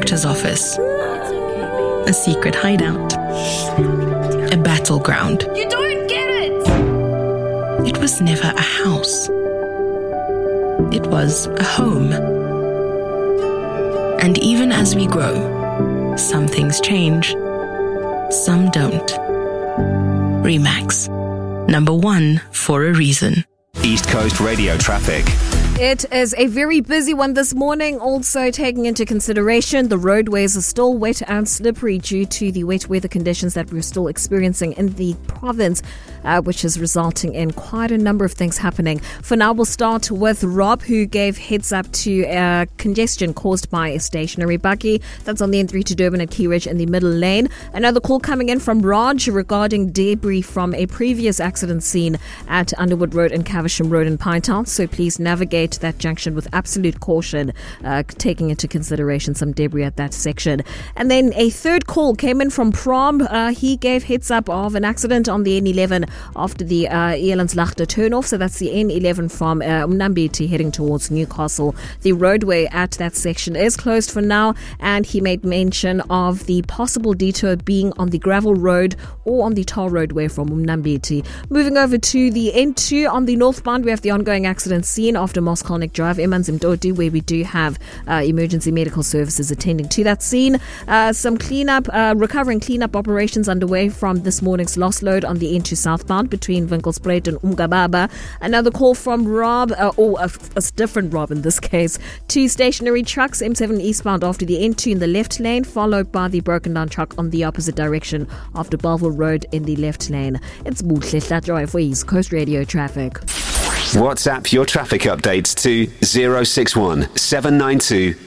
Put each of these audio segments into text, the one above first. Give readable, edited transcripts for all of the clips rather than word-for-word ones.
doctor's office, a secret hideout, a battleground. You don't get it! It was never a house. It was a home. And even as we grow, some things change, some don't. Remax. Number 1 for a reason. East Coast Radio traffic. It is a very busy one this morning. Also taking into consideration the roadways are still wet and slippery due to the wet weather conditions that we're still experiencing in the province, which is resulting in quite a number of things happening. For now, we'll start with Rob, who gave heads up to congestion caused by a stationary buggy. That's on the N3 to Durban at Key Ridge in the middle lane. Another call coming in from Raj regarding debris from a previous accident scene at Underwood Road and Caversham Road in Pinetown. So please navigate that junction with absolute caution, taking into consideration some debris at that section. And then a third call came in from Prom. He gave heads up of an accident on the N11 after the Elandslaagte turnoff. So that's the N11 from Umnambiti heading towards Newcastle. The roadway at that section is closed for now, and he made mention of the possible detour being on the gravel road or on the tar roadway from Umnambiti. Moving over to the N2 on the northbound, we have the ongoing accident scene after Moskalnik Drive, Emanzimdodi, where we do have emergency medical services attending to that scene. Some cleanup, recovering cleanup operations underway from this morning's lost load on the N2 southbound between Winkelspruit and Umgababa. Another call from Rob, a different Rob in this case. 2 stationary trucks, M7 eastbound after the N2 in the left lane, followed by the broken down truck on the opposite direction after Belleville Road in the left lane. It's Buhle Hlatjoy for East Coast Radio Traffic. WhatsApp your traffic updates to 061 792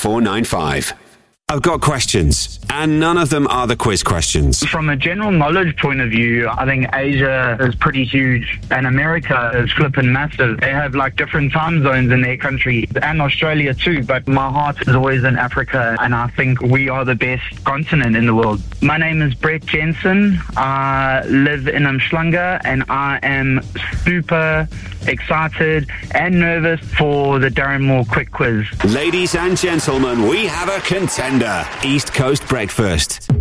9495. I've got questions, and none of them are the quiz questions. From a general knowledge point of view, I think Asia is pretty huge, and America is flippin' massive. They have like different time zones in their country, and Australia too, but my heart is always in Africa, and I think we are the best continent in the world. My name is Brett Jensen. I live in Umhlanga, and I am super excited and nervous for the Darren Moore quick quiz. Ladies and gentlemen, we have a contender. East Coast Breakfast.